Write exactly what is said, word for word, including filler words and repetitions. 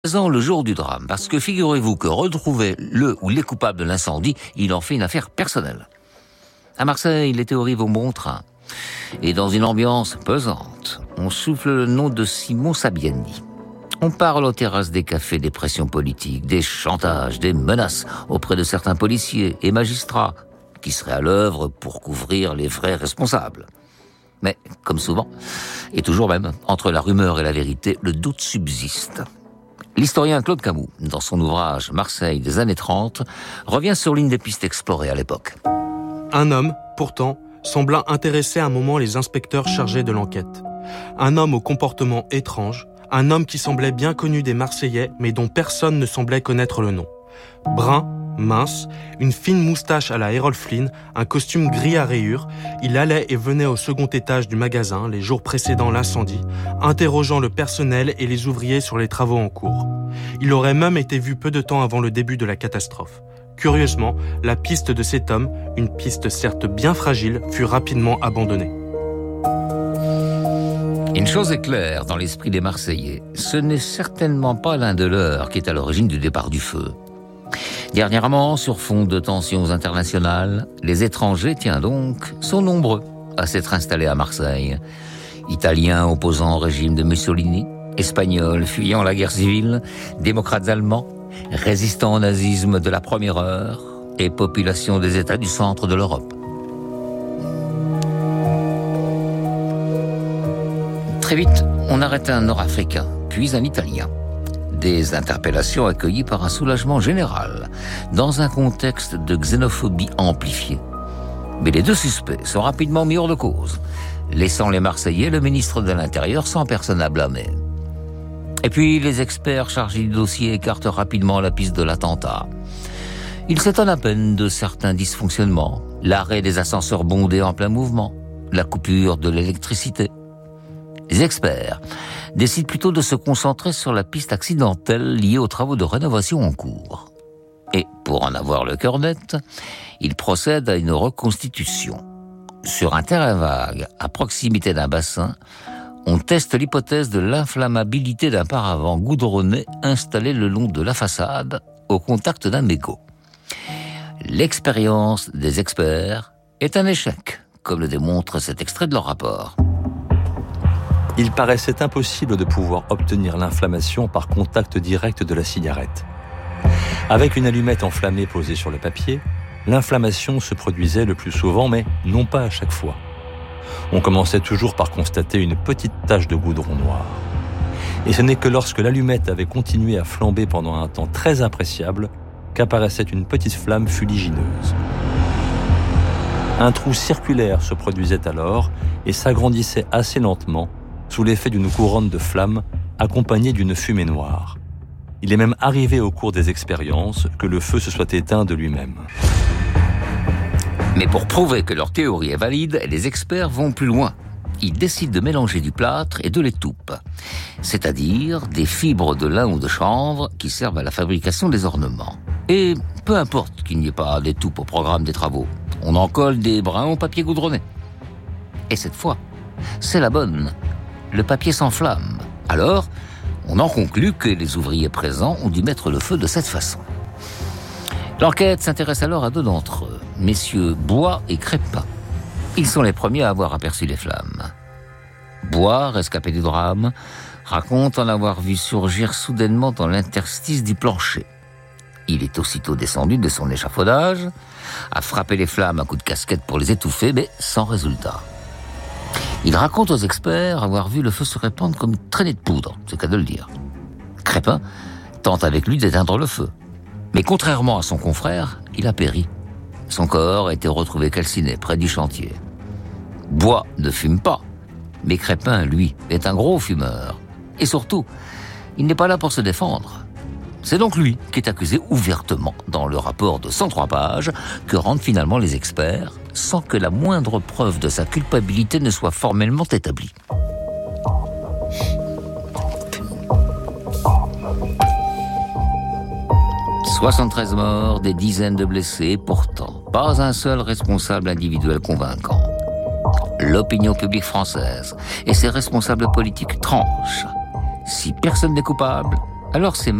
Présent le jour du drame, parce que figurez-vous que retrouver le ou les coupables de l'incendie, il en fait une affaire personnelle. À Marseille, les théories vont bon train. Et dans une ambiance pesante, on souffle le nom de Simon Sabiani. On parle aux terrasses des cafés des pressions politiques, des chantages, des menaces auprès de certains policiers et magistrats qui seraient à l'œuvre pour couvrir les vrais responsables. Mais, comme souvent, et toujours même, entre la rumeur et la vérité, le doute subsiste. L'historien Claude Camus, dans son ouvrage Marseille des années trente, revient sur l'une des pistes explorées à l'époque. Un homme, pourtant, sembla intéresser un moment les inspecteurs chargés de l'enquête. Un homme au comportement étrange, un homme qui semblait bien connu des Marseillais, mais dont personne ne semblait connaître le nom. Brun, mince, une fine moustache à la Errol Flynn, un costume gris à rayures, il allait et venait au second étage du magasin les jours précédant l'incendie, interrogeant le personnel et les ouvriers sur les travaux en cours. Il aurait même été vu peu de temps avant le début de la catastrophe. Curieusement, la piste de cet homme, une piste certes bien fragile, fut rapidement abandonnée. Une chose est claire dans l'esprit des Marseillais, ce n'est certainement pas l'un de leurs qui est à l'origine du départ du feu. Dernièrement, sur fond de tensions internationales, les étrangers, tiens donc, sont nombreux à s'être installés à Marseille. Italiens opposant au régime de Mussolini, Espagnols fuyant la guerre civile, démocrates allemands, résistants au nazisme de la première heure et population des États du centre de l'Europe. Très vite, on arrête un Nord-Africain, puis un Italien. Des interpellations accueillies par un soulagement général, dans un contexte de xénophobie amplifiée. Mais les deux suspects sont rapidement mis hors de cause, laissant les Marseillais le ministre de l'Intérieur sans personne à blâmer. Et puis, les experts chargés du dossier écartent rapidement la piste de l'attentat. Ils s'étonnent à peine de certains dysfonctionnements, l'arrêt des ascenseurs bondés en plein mouvement, la coupure de l'électricité. Les experts décident plutôt de se concentrer sur la piste accidentelle liée aux travaux de rénovation en cours. Et pour en avoir le cœur net, ils procèdent à une reconstitution. Sur un terrain vague, à proximité d'un bassin, on teste l'hypothèse de l'inflammabilité d'un paravent goudronné installé le long de la façade, au contact d'un mégot. L'expérience des experts est un échec, comme le démontre cet extrait de leur rapport. Il paraissait impossible de pouvoir obtenir l'inflammation par contact direct de la cigarette. Avec une allumette enflammée posée sur le papier, l'inflammation se produisait le plus souvent, mais non pas à chaque fois. On commençait toujours par constater une petite tache de goudron noir. Et ce n'est que lorsque l'allumette avait continué à flamber pendant un temps très appréciable qu'apparaissait une petite flamme fuligineuse. Un trou circulaire se produisait alors et s'agrandissait assez lentement sous l'effet d'une couronne de flammes accompagnée d'une fumée noire. Il est même arrivé au cours des expériences que le feu se soit éteint de lui-même. Mais pour prouver que leur théorie est valide, les experts vont plus loin. Ils décident de mélanger du plâtre et de l'étoupe, c'est-à-dire des fibres de lin ou de chanvre qui servent à la fabrication des ornements. Et peu importe qu'il n'y ait pas d'étoupe au programme des travaux, on en colle des brins au papier goudronné. Et cette fois, c'est la bonne. Le papier s'enflamme. Alors, on en conclut que les ouvriers présents ont dû mettre le feu de cette façon. L'enquête s'intéresse alors à deux d'entre eux, messieurs Bois et Crépin. Ils sont les premiers à avoir aperçu les flammes. Bois, rescapé du drame, raconte en avoir vu surgir soudainement dans l'interstice du plancher. Il est aussitôt descendu de son échafaudage, a frappé les flammes à coups de casquette pour les étouffer, mais sans résultat. Il raconte aux experts avoir vu le feu se répandre comme une traînée de poudre, c'est le cas de le dire. Crépin tente avec lui d'éteindre le feu. Mais contrairement à son confrère, il a péri. Son corps a été retrouvé calciné près du chantier. Bois ne fume pas, mais Crépin, lui, est un gros fumeur. Et surtout, il n'est pas là pour se défendre. C'est donc lui qui est accusé ouvertement dans le rapport de cent trois pages que rendent finalement les experts, sans que la moindre preuve de sa culpabilité ne soit formellement établie. soixante-treize morts, des dizaines de blessés, pourtant pas un seul responsable individuel convaincant. L'opinion publique française et ses responsables politiques tranchent. Si personne n'est coupable, Alors c'est